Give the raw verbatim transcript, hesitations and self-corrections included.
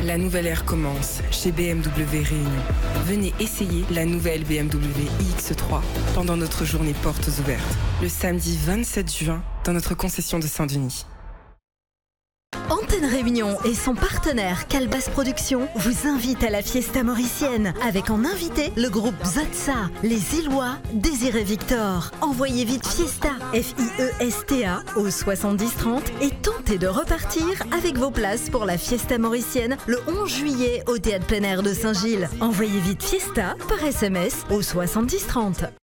La nouvelle ère commence chez B M W Réunion. Venez essayer la nouvelle B M W i X trois pendant notre journée portes ouvertes, le samedi vingt-sept juin dans notre concession de Saint-Denis. Antenne Réunion et son partenaire Calbas Productions vous invitent à la Fiesta mauricienne avec en invité le groupe Zotsa, les Illois, Désiré Victor. Envoyez vite Fiesta, F I E S T A au soixante-dix trente et tentez de repartir avec vos places pour la Fiesta mauricienne le onze juillet au Théâtre plein air de Saint-Gilles. Envoyez vite Fiesta par S M S au soixante-dix trente.